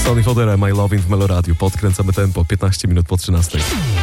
Sonny Fodera, My Lovin' w Meloradiu. Podkręcamy tempo, 15 minut po 13.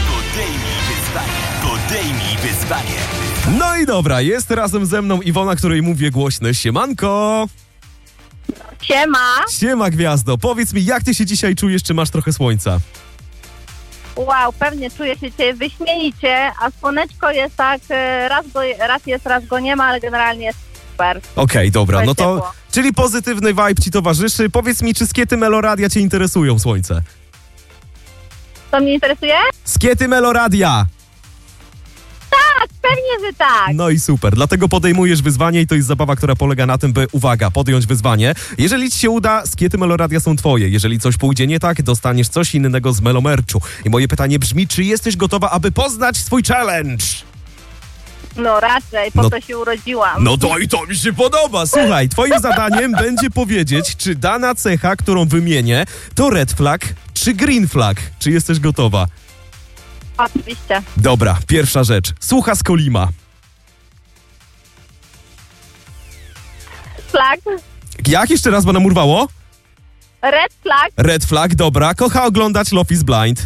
Podejmij wyzwanie. No i dobra, jest razem ze mną Iwona, której mówię głośno. Siemanko! Siema. Siema gwiazdo, powiedz mi, jak ty się dzisiaj czujesz, czy masz trochę słońca? Wow, pewnie czuję się dzisiaj wyśmienicie, a słoneczko jest tak, raz go nie ma, ale generalnie jest super. Okej, dobra, Super no to, ciepło. czyli pozytywny vibe ci towarzyszy. Powiedz mi, czy skiety Meloradia cię interesują, słońce? Co mnie interesuje? Skiety Meloradia! Tak, pewnie, że tak. No i super, dlatego podejmujesz wyzwanie i to jest zabawa, która polega na tym, by, uwaga, podjąć wyzwanie. Jeżeli ci się uda, skiety Meloradia są twoje. Jeżeli coś pójdzie nie tak, dostaniesz coś innego z Melomerchu. I moje pytanie brzmi, czy jesteś gotowa, aby poznać swój challenge? No raczej, po No- to się urodziłam. No to i to mi się podoba. Słuchaj, twoim zadaniem będzie powiedzieć, czy dana cecha, którą wymienię, to red flag czy green flag. Czy jesteś gotowa? Oczywiście. Dobra, pierwsza rzecz. Słucha z Kolima. Flag, Jak jeszcze raz, bo nam urwało? red flag, Red flag, dobra. Kocha oglądać Love is Blind.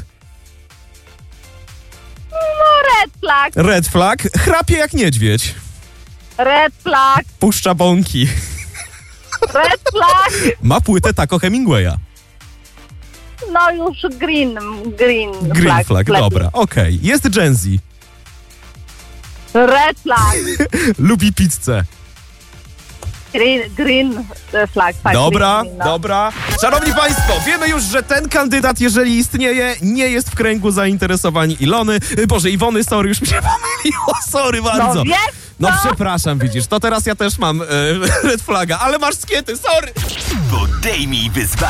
no red flag, Red flag, chrapie jak niedźwiedź. red flag, Puszcza bąki. red flag, Ma płytę Taco Hemingwaya. no już green Green flag, lepiej. dobra, okej. Jest Gen Z. Red flag, Lubi pizzę. green flag. Tak, Dobra, green, no. dobra. Szanowni Państwo, wiemy już, że ten kandydat, jeżeli istnieje, nie jest w kręgu zainteresowań Ilony. Boże, Iwony, sorry, już mi się pomyliło, sorry bardzo. No wiesz No co? przepraszam, widzisz, to teraz ja też mam red flaga, ale masz skiety, sorry. Podejmij wyzwanie.